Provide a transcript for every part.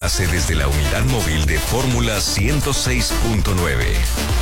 enlace desde la unidad móvil de Fórmula 106.9.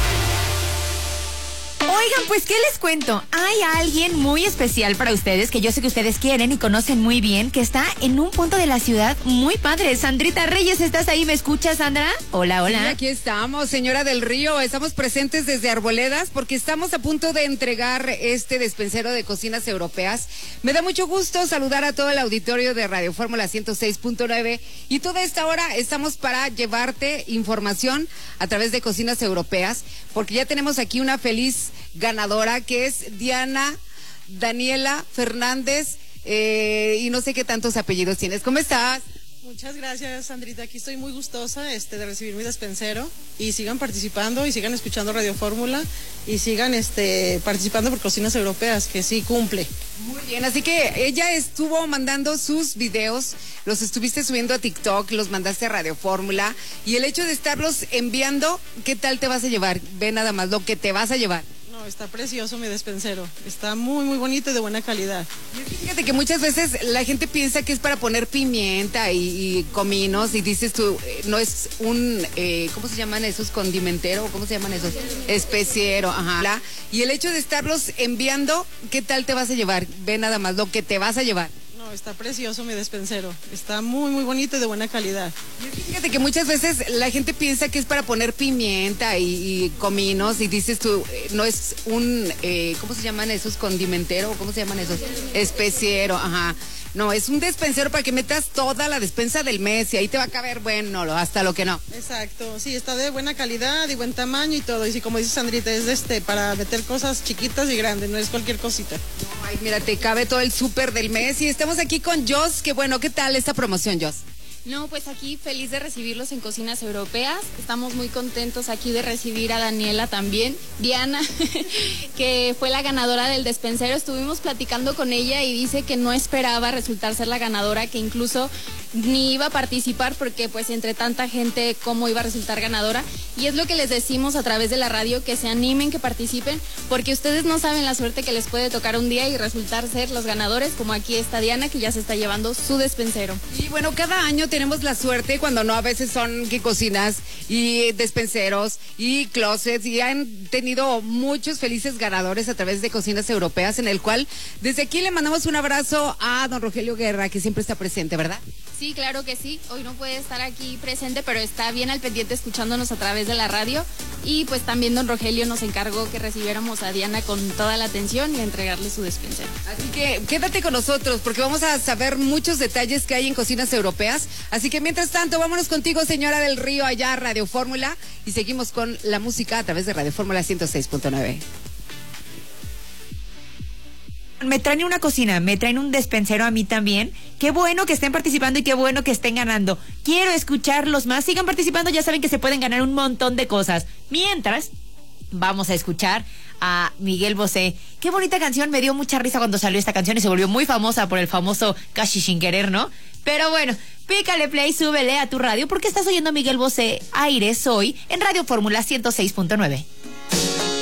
Oigan, pues, ¿qué les cuento? Hay alguien muy especial para ustedes, que yo sé que ustedes quieren y conocen muy bien, que está en un punto de la ciudad muy padre. Sandrita Reyes, ¿estás ahí? ¿Me escuchas, Sandra? Hola, hola. Sí, aquí estamos, señora del Río. Estamos presentes desde Arboledas porque estamos a punto de entregar este despensero de cocinas europeas. Me da mucho gusto saludar a todo el auditorio de Radio Fórmula 106.9 y toda esta hora estamos para llevarte información a través de cocinas europeas, porque ya tenemos aquí una feliz ganadora que es Diana Daniela Fernández, y no sé qué tantos apellidos tienes. ¿Cómo estás? Muchas gracias, Sandrita. Aquí estoy muy gustosa de recibir mi despensero, y sigan participando y sigan escuchando Radio Fórmula y sigan participando por Cocinas Europeas, que sí cumple. Muy bien, así que ella estuvo mandando sus videos, los estuviste subiendo a TikTok, los mandaste a Radio Fórmula, y el hecho de estarlos enviando, ¿qué tal te vas a llevar? Ve nada más lo que te vas a llevar. No, está precioso mi despensero, está muy muy bonito y de buena calidad. Y fíjate que muchas veces la gente piensa que es para poner pimienta y cominos, y dices tú, no es un, ¿cómo se llaman esos? Condimentero, ¿cómo se llaman esos? Especiero, ajá. Y el hecho de estarlos enviando, ¿qué tal te vas a llevar? Ve nada más lo que te vas a llevar. No, está precioso mi despensero, está muy muy bonito y de buena calidad. Y fíjate que muchas veces la gente piensa que es para poner pimienta y cominos, y dices tú, no es un, ¿cómo se llaman esos? Condimentero, ¿cómo se llaman esos? Especiero, ajá. No, es un despensero para que metas toda la despensa del mes y ahí te va a caber, bueno, hasta lo que no. Exacto, sí, está de buena calidad y buen tamaño y todo. Y sí, como dice Sandrita, es para meter cosas chiquitas y grandes, no es cualquier cosita. No, ay, mira, te cabe todo el súper del mes, y estamos aquí con Jos. Que bueno, ¿qué tal esta promoción, Jos? No, pues aquí feliz de recibirlos en Cocinas Europeas. Estamos muy contentos aquí de recibir a Daniela también, Diana, que fue la ganadora del despensero. Estuvimos platicando con ella y dice que no esperaba resultar ser la ganadora, que incluso ni iba a participar porque pues entre tanta gente cómo iba a resultar ganadora. Y es lo que les decimos a través de la radio, que se animen, que participen, porque ustedes no saben la suerte que les puede tocar un día y resultar ser los ganadores, como aquí está Diana, que ya se está llevando su despensero. Y bueno, cada año tenemos la suerte, cuando no, a veces son que cocinas y despenseros y closets, y han tenido muchos felices ganadores a través de Cocinas Europeas, en el cual desde aquí le mandamos un abrazo a don Rogelio Guerra, que siempre está presente, ¿verdad? Sí, claro que sí. Hoy no puede estar aquí presente, pero está bien al pendiente escuchándonos a través de la radio. Y pues también don Rogelio nos encargó que recibiéramos a Diana con toda la atención y a entregarle su despensero. Así que quédate con nosotros porque vamos a saber muchos detalles que hay en Cocinas Europeas. Así que mientras tanto, vámonos contigo, señora del Río, allá a Radio Fórmula, y seguimos con la música a través de Radio Fórmula 106.9. Me traen una cocina, me traen un despensero a mí también. Qué bueno que estén participando y qué bueno que estén ganando. Quiero escucharlos más. Sigan participando, ya saben que se pueden ganar un montón de cosas. Mientras, vamos a escuchar a Miguel Bosé. Qué bonita canción, me dio mucha risa cuando salió esta canción y se volvió muy famosa por el famoso Casi Sin Querer, ¿no? Pero bueno, pícale play, súbele a tu radio porque estás oyendo a Miguel Bosé Aires hoy en Radio Fórmula 106.9.